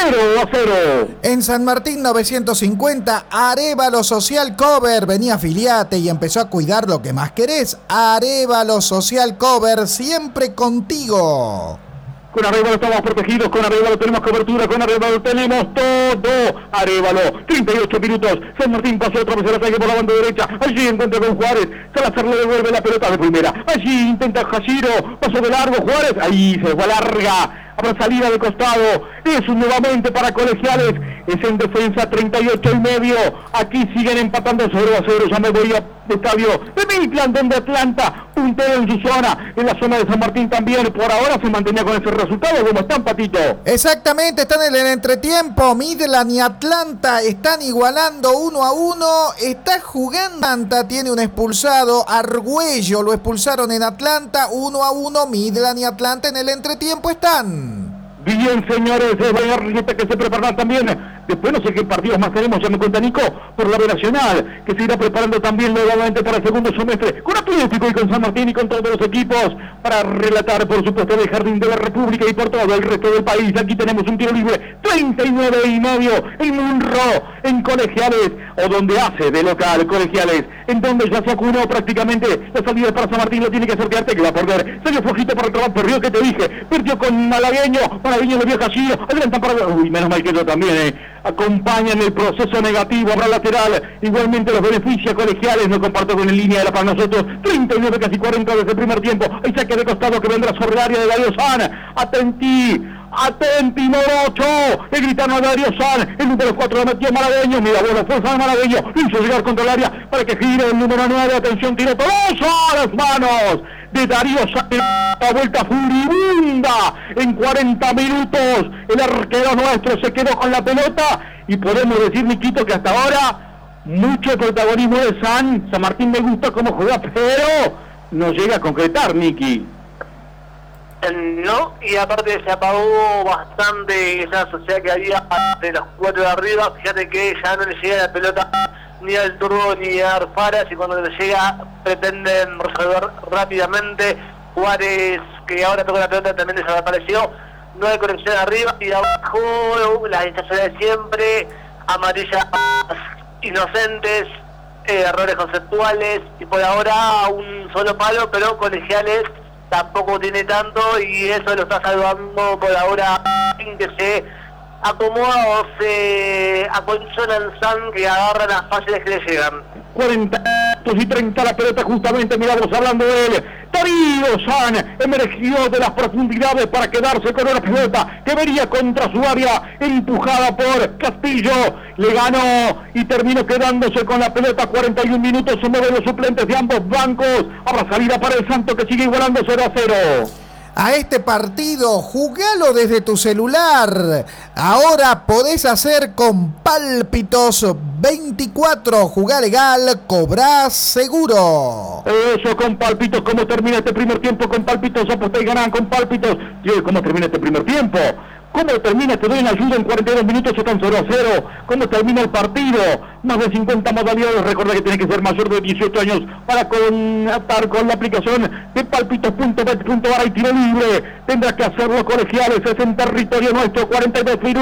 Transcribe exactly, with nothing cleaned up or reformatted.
cero a cero. En San Martín novecientos cincuenta, Arévalo Social Cover. Vení, afiliate y empezó a cuidar lo que más querés. Arévalo Social Cover, siempre contigo. Con Arévalo estamos protegidos, con Arévalo tenemos cobertura, con Arévalo tenemos todo. Arévalo, treinta y ocho minutos. San Martín pasó otra vez el ataque por la banda derecha. Allí encuentra con Juárez. Salazar le devuelve la pelota de primera. Allí intenta Jashiro. Pasó de largo Juárez. Ahí se fue larga. Habrá salida de costado. Es un nuevamente para Colegiales. Es en defensa treinta y ocho y medio. Aquí siguen empatando cero a cero. Ya me voy a estadio de Midland, donde Atlanta puntero en su zona. En la zona de San Martín también. Por ahora se mantenía con ese resultado. ¿Cómo están, Patito? Exactamente, están en el entretiempo. Midland y Atlanta están igualando uno a uno. Está jugando. Atlanta tiene un expulsado. Argüello lo expulsaron en Atlanta. Uno a uno. Midland y Atlanta en el entretiempo están. Bien, señores, es Bayern Rieta que se preparan también. Después no sé qué partidos más tenemos, ya me cuenta Nico, por la B Nacional, que se irá preparando también nuevamente para el segundo semestre, con Atlético y con San Martín y con todos los equipos, para relatar, por supuesto, del Jardín de la República y por todo el resto del país. Aquí tenemos un tiro libre, treinta y nueve y medio, en Munro, en Colegiales, o donde hace de local Colegiales, en donde ya se acunó prácticamente la salida para San Martín, lo tiene que hacer quedarte, que va por ver. Salió flojito para el trabajo, perdió, que te dije, perdió con Malagueño, Malagueño le vio Jashiro, adelantan para... Uy, menos mal que yo también, eh. Acompañan el proceso negativo, habrá lateral, igualmente los beneficios Colegiales, no comparto con el línea de la para nosotros, treinta y nueve, casi cuarenta desde el primer tiempo, hay saque de costado que vendrá sobre el área de Darío San, atentí, atenti Morocho, le gritaron a Darío San, el número cuatro lo metió Malagueño, mira, bueno, fuerza de Malagueño, lo hizo llegar contra el área para que gire el número nueve, atención, tiro todo a las manos de Darío San, la vuelta furibunda en cuarenta minutos, el arquero nuestro se quedó con la pelota y podemos decir, Niquito, que hasta ahora mucho protagonismo de San, San Martín me gusta cómo juega, pero no llega a concretar, Niki. No, y aparte se apagó bastante esa sociedad que había de los cuatro de arriba. Fíjate que ya no le llega la pelota ni al Turbo ni a Arfaras, y cuando le llega pretenden resolver rápidamente. Juárez, que ahora toca la pelota, también desapareció. No hay conexión arriba y abajo, las distancias de siempre, amarillas inocentes, eh, errores conceptuales, y por ahora un solo palo, pero Colegiales tampoco tiene tanto, y eso lo está salvando por ahora, que se acomoda o se acolchona en San, que agarran las fáciles que le llegan. cuarenta y treinta la pelota justamente, miramos hablando de él. Darío San emergió de las profundidades para quedarse con una pelota que venía contra su área, empujada por Castillo, le ganó y terminó quedándose con la pelota. Cuarenta y un minutos, se mueven los suplentes de ambos bancos. Habrá salida para el Santo, que sigue igualando cero a cero. A este partido, jugalo desde tu celular. Ahora podés hacer con Pálpitos veinticuatro. Jugá legal, cobrá seguro. Eso, con Pálpitos. ¿Cómo termina este primer tiempo? Con Pálpitos aposté y ganan con Pálpitos. Tío, ¿cómo termina este primer tiempo? ¿Cómo termina? Te doy una ayuda en cuarenta y dos minutos, están cero a cero. ¿Cómo termina el partido? Más de cincuenta modalidades. Recuerda que tiene que ser mayor de dieciocho años para conectar con la aplicación de palpitos punto bet punto ar y tiro libre. Tendrás que hacerlo, Colegiales. Es en territorio nuestro. cuarenta y dos minutos.